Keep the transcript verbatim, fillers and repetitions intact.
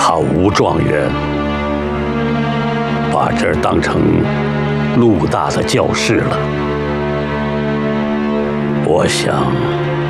他吴状元把这儿当成陆大的教室了。我想，